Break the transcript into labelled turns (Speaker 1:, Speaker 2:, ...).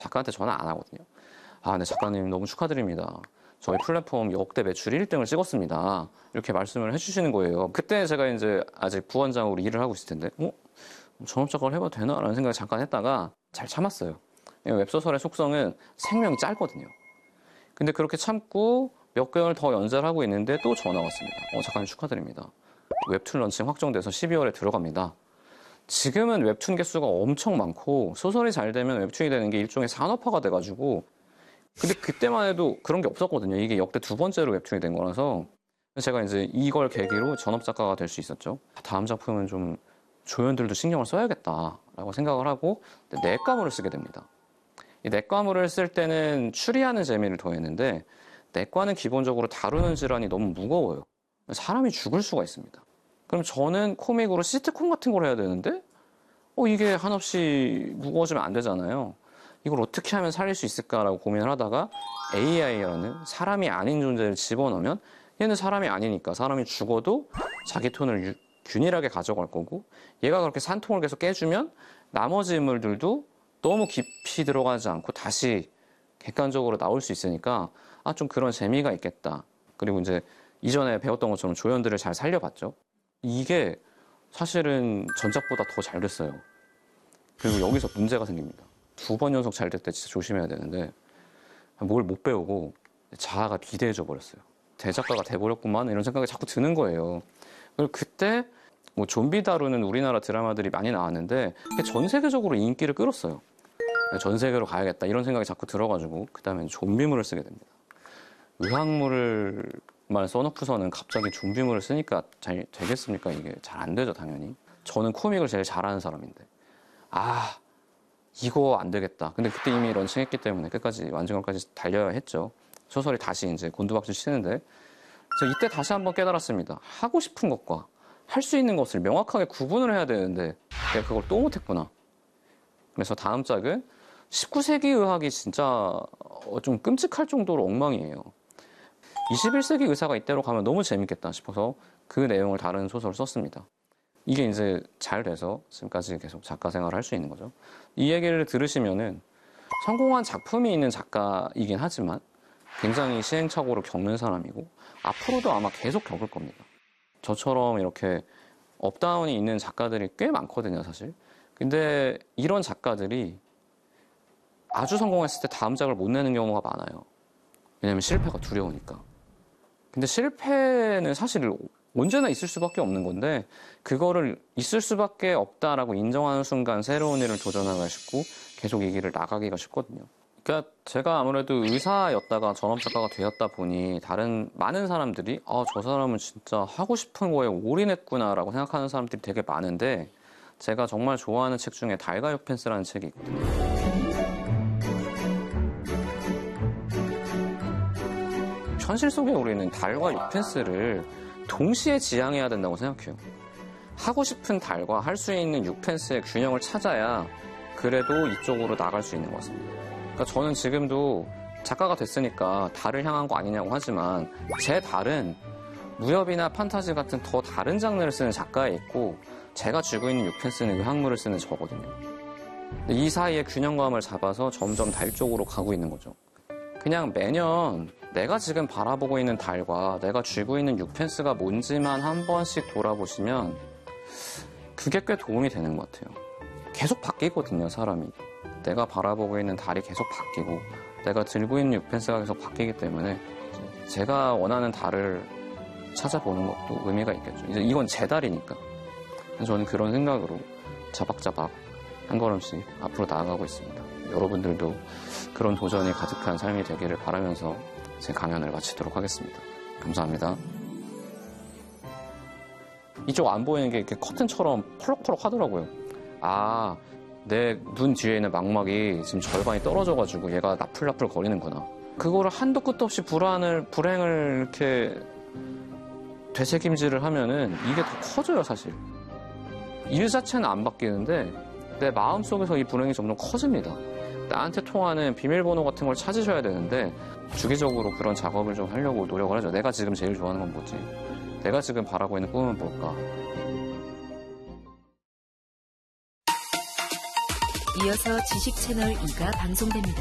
Speaker 1: 작가한테 전화 안 하거든요. 아, 네, 작가님 너무 축하드립니다. 저희 플랫폼 역대 매출 1등을 찍었습니다. 이렇게 말씀을 해주시는 거예요. 그때 제가 이제 아직 부원장으로 일을 하고 있을 텐데, 전업작가를 해봐도 되나? 라는 생각을 잠깐 했다가 잘 참았어요. 웹소설의 속성은 생명이 짧거든요. 근데 그렇게 참고 몇 개월 더 연재를 하고 있는데 또 전화 왔습니다. 작가님 축하드립니다. 웹툰 런칭 확정돼서 12월에 들어갑니다. 지금은 웹툰 개수가 엄청 많고 소설이 잘 되면 웹툰이 되는 게 일종의 산업화가 돼가지고, 근데 그때만 해도 그런 게 없었거든요. 이게 역대 2번째로 웹툰이 된 거라서 제가 이제 이걸 계기로 전업작가가 될 수 있었죠. 다음 작품은 좀 조연들도 신경을 써야겠다라고 생각을 하고 내과물을 쓰게 됩니다. 이 내과물을 쓸 때는 추리하는 재미를 더했는데, 내과는 기본적으로 다루는 질환이 너무 무거워요. 사람이 죽을 수가 있습니다. 그럼 저는 코믹으로 시트콤 같은 걸 해야 되는데 이게 한없이 무거워지면 안 되잖아요. 이걸 어떻게 하면 살릴 수 있을까라고 고민을 하다가 AI라는 사람이 아닌 존재를 집어넣으면 얘는 사람이 아니니까 사람이 죽어도 자기 톤을 균일하게 가져갈 거고, 얘가 그렇게 산통을 계속 깨주면 나머지 인물들도 너무 깊이 들어가지 않고 다시 객관적으로 나올 수 있으니까 좀 그런 재미가 있겠다. 그리고 이제 이전에 배웠던 것처럼 조연들을 잘 살려봤죠. 이게 사실은 전작보다 더 잘 됐어요. 그리고 여기서 문제가 생깁니다. 2번 연속 잘 될 때 진짜 조심해야 되는데 뭘 못 배우고 자아가 비대해져 버렸어요. 대작가가 돼버렸구만 이런 생각이 자꾸 드는 거예요. 그리고 그때 좀비 다루는 우리나라 드라마들이 많이 나왔는데 전 세계적으로 인기를 끌었어요. 전 세계로 가야겠다 이런 생각이 자꾸 들어가지고 그 다음에 좀비물을 쓰게 됩니다. 의학물만 써놓고서는 갑자기 좀비물을 쓰니까 잘 되겠습니까? 이게 잘 안 되죠, 당연히. 저는 코믹을 제일 잘하는 사람인데 이거 안 되겠다. 근데 그때 이미 런칭했기 때문에 끝까지 완전까지 달려야 했죠. 소설이 다시 이제 곤두박질 치는데 이때 다시 한번 깨달았습니다. 하고 싶은 것과 할 수 있는 것을 명확하게 구분을 해야 되는데 내가 그걸 또 못했구나. 그래서 다음 짝은 19세기 의학이 진짜 좀 끔찍할 정도로 엉망이에요. 21세기 의사가 이때로 가면 너무 재밌겠다 싶어서 그 내용을 다른 소설을 썼습니다. 이게 이제 잘 돼서 지금까지 계속 작가 생활을 할 수 있는 거죠. 이 얘기를 들으시면은 성공한 작품이 있는 작가이긴 하지만 굉장히 시행착오를 겪는 사람이고 앞으로도 아마 계속 겪을 겁니다. 저처럼 이렇게 업다운이 있는 작가들이 꽤 많거든요, 사실. 근데 이런 작가들이 아주 성공했을 때 다음 작을 못 내는 경우가 많아요. 왜냐면 실패가 두려우니까. 근데 실패는 사실 언제나 있을 수밖에 없는 건데 그거를 있을 수밖에 없다라고 인정하는 순간 새로운 일을 도전하기가 쉽고 계속 이 길을 나가기가 쉽거든요. 그러니까 제가 아무래도 의사였다가 전업작가가 되었다 보니 다른 많은 사람들이 저 사람은 진짜 하고 싶은 거에 올인했구나라고 생각하는 사람들이 되게 많은데, 제가 정말 좋아하는 책 중에 달과 육펜스라는 책이 있거든요. 현실 속에 우리는 달과 육펜스를 동시에 지향해야 된다고 생각해요. 하고 싶은 달과 할 수 있는 육펜스의 균형을 찾아야 그래도 이쪽으로 나갈 수 있는 것 같습니다. 그러니까 저는 지금도 작가가 됐으니까 달을 향한 거 아니냐고 하지만 제 달은 무협이나 판타지 같은 더 다른 장르를 쓰는 작가에 있고 제가 쥐고 있는 육펜스는 의학물을 쓰는 저거든요. 근데 이 사이에 균형감을 잡아서 점점 달 쪽으로 가고 있는 거죠. 그냥 매년 내가 지금 바라보고 있는 달과 내가 쥐고 있는 육펜스가 뭔지만 한 번씩 돌아보시면 그게 꽤 도움이 되는 것 같아요. 계속 바뀌거든요, 사람이. 내가 바라보고 있는 달이 계속 바뀌고 내가 들고 있는 육펜스가 계속 바뀌기 때문에 제가 원하는 달을 찾아보는 것도 의미가 있겠죠. 이제 이건 제 달이니까. 저는 그런 생각으로 자박자박 한 걸음씩 앞으로 나아가고 있습니다. 여러분들도 그런 도전이 가득한 삶이 되기를 바라면서 제 강연을 마치도록 하겠습니다. 감사합니다. 이쪽 안 보이는 게 이렇게 커튼처럼 펄럭펄럭 하더라고요. 내 눈 뒤에 있는 망막이 지금 절반이 떨어져가지고 얘가 나풀나풀 거리는구나. 그거를 한도 끝도 없이 불행을 이렇게 되새김질을 하면은 이게 더 커져요, 사실. 일 자체는 안 바뀌는데 내 마음속에서 이 불행이 점점 커집니다. 나한테 통하는 비밀번호 같은 걸 찾으셔야 되는데 주기적으로 그런 작업을 좀 하려고 노력을 하죠. 내가 지금 제일 좋아하는 건 뭐지? 내가 지금 바라고 있는 꿈은 뭘까?
Speaker 2: 이어서 지식 채널 2가 방송됩니다.